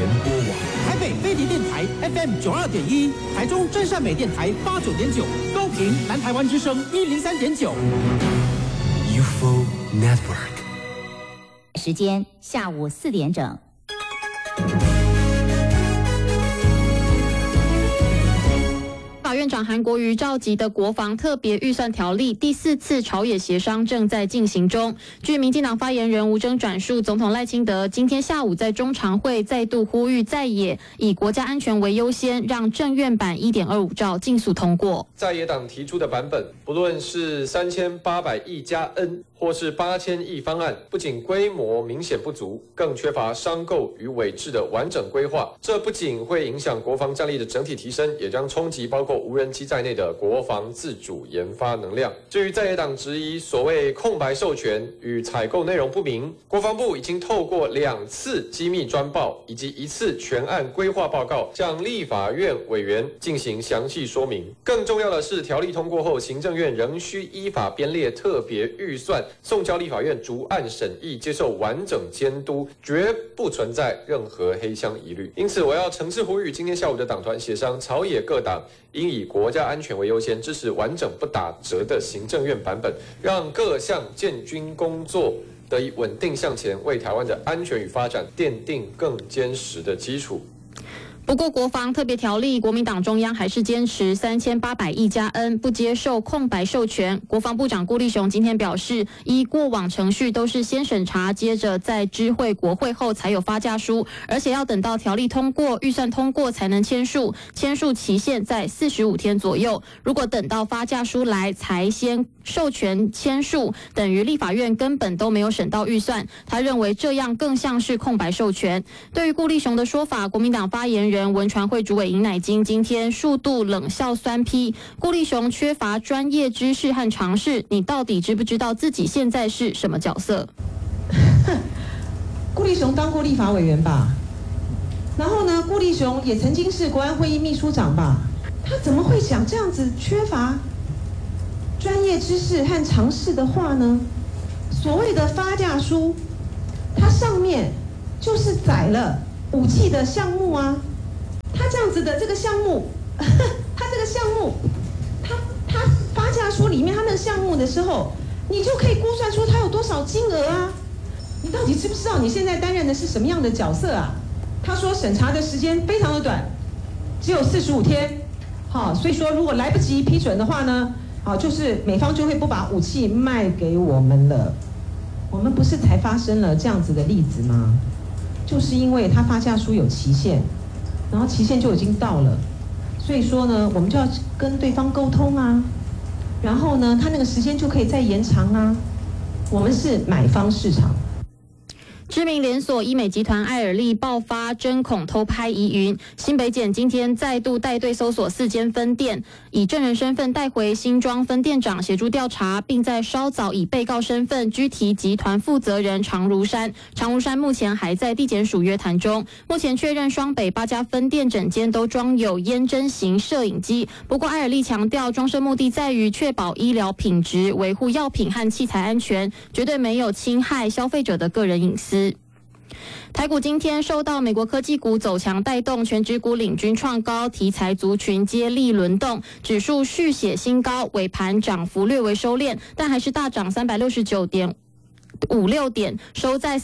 播网。 台北飞碟电台 FM 92.1，台中真善美电台89.9，高屏南台湾之声103.9。 UFO Network。 时间下午4点整。法院长韩国瑜召集的国防特别预算条例第4次朝野协商正在进行中。据民进党发言人吴峥转述，总统赖清德今天下午在中常会再度呼吁在野以国家安全为优先，让政院版 1.25 兆尽速通过。 在野党提出的版本，不论是3800亿加 N 或是8000亿方案，不仅规模明显不足，更缺乏商购与委制的完整规划。这不仅会影响国防战力的整体提升，也将冲击包括无人机在内的国防自主研发能量。至于在野党质疑所谓空白授权与采购内容不明，国防部已经透过2次机密专报以及1次全案规划报告，向立法院委员进行详细说明。更重要的是，条例通过后，行政院仍需依法编列特别预算，送交立法院逐案审议，接受完整监督，绝不存在任何黑箱疑虑。因此，我要诚挚呼吁今天下午的党团协商，朝野各党应以国家安全为优先，支持完整不打折的行政院版本，让各项建军工作得以稳定向前，为台湾的安全与发展奠定更坚实的基础。 不过，国防特别条例，国民党中央还是坚持3800亿加 N， 不接受空白授权。国防部长顾立雄今天表示，依过往程序都是先审查，接着在知会国会后才有发价书，而且要等到条例通过、预算通过才能签署，签署期限在45天左右。如果等到发价书来才先授权签署，等于立法院根本都没有审到预算。他认为这样更像是空白授权。对于顾立雄的说法，国民党发言人文传会主委尹乃菁今天数度冷笑酸批顾立雄缺乏专业知识和常识，你到底知不知道自己现在是什么角色？ 顾立雄当过立法委员吧，然后呢，顾立雄也曾经是国安会议秘书长吧，他怎么会讲这样子缺乏专业知识和常识的话呢？所谓的发价书，它上面就是载了武器的项目啊。他这样子的这个项目，他这个项目，他发价书里面他那个项目的时候，你就可以估算出他有多少金额啊。你到底知不知道你现在担任的是什么样的角色啊？他说审查的时间非常的短，只有45天。好，所以说如果来不及批准的话呢，好，就是美方就会不把武器卖给我们了。我们不是才发生了这样子的例子吗？就是因为他发价书有期限。然后期限就已经到了，所以说呢，我们就要跟对方沟通啊，然后呢，他那个时间就可以再延长啊。我们是买方市场。 知名连锁医美集团爱尔利爆发针孔偷拍疑云，新北检今天再度带队搜索4间分店，以证人身份带回新庄分店长协助调查，并在稍早以被告身份拘提集团负责人常如山。常如山目前还在地检署约谈中。目前确认双北8家分店整间都装有烟针型摄影机，不过爱尔利强调装设目的在于确保医疗品质，维护药品和器材安全，绝对没有侵害消费者的个人隐私。台股今天受到美国科技股走强带动，全指股领军创高，题材族群接力轮动，指数续写新高，尾盘涨幅略为收敛，但还是大涨369.56点，收在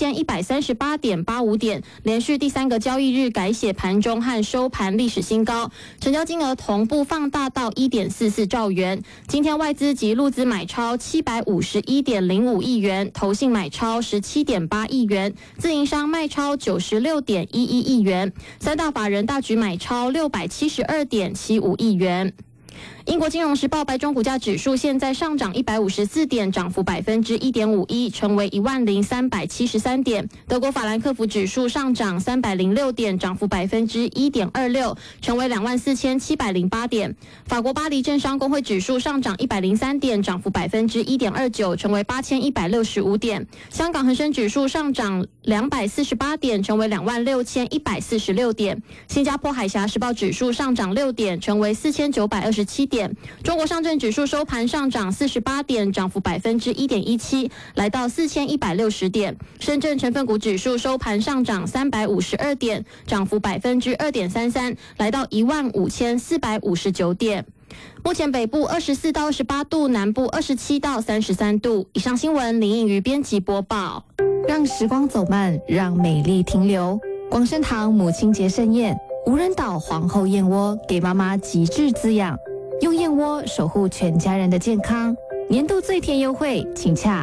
41138.85点，连续第3个交易日改写盘中和收盘历史新高，成交金额同步放大到 1.44 兆元。今天外资及陆资买超 751.05 亿元，投信买超 17.8 亿元，自营商卖超 96.11 亿元，三大法人大举买超 672.75 亿元。英国金融时报白种股价指数现在上涨154点，涨幅 1.51%， 成为10373点。德国法兰克福指数上涨306点，涨幅 1.26%， 成为24708点。法国巴黎政商工会指数上涨103点，涨幅 1.29%， 成为8165点。香港恒生指数上涨248点，成为26146点。新加坡海峡时报指数上涨6点，成为4927点。 点。中国上证指数收盘上涨48点，涨幅1.17%，来到4160点。深圳成分股指数收盘上涨352点，涨幅2.33%，来到15459点。目前北部24到28度，南部27到33度。以上新闻林颖瑜编辑播报。 让时光走慢，让美丽停留。广生堂母亲节盛宴，无人岛皇后燕窝给妈妈极致滋养，用燕窝守护全家人的健康。年度最甜优惠，请洽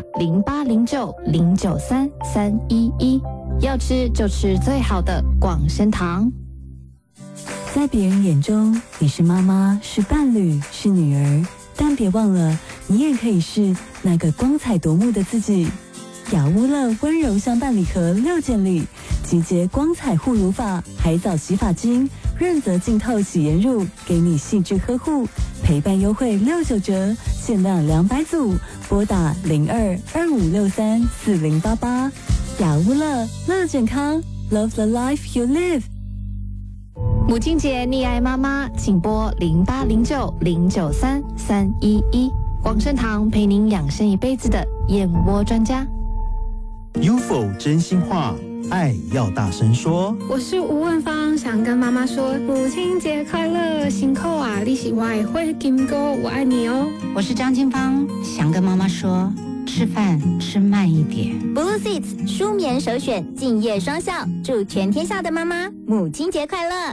0809093311，要吃就吃最好的广生堂。 在别人眼中，你是妈妈，是伴侣，是女儿，但别忘了，你也可以是那个光彩夺目的自己。雅乌乐温柔相伴礼盒6件礼，集结光彩护乳法、海藻洗发精、润泽净透洗颜乳，给你细致呵护，陪伴优惠69折，限量200组，拨打02-2563-4088。雅乌乐，乐健康 ，Love the life you live。 母亲节溺爱妈妈，请拨0809093311。广生堂陪您养生一辈子的燕窝专家。 UFO 真心话，爱要大声说。 我是吴文芳，想跟妈妈说母亲节快乐，辛苦啊，你是我的火金哥，我爱你哦。 我是张金芳，想跟妈妈说吃饭吃慢一点。 Blue Seats 舒眠首选，敬业双效，祝全天下的妈妈母亲节快乐。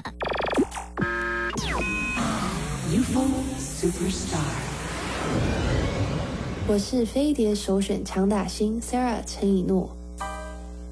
UFO Superstar。 我是飞碟首选强打星 Sarah 陈以诺。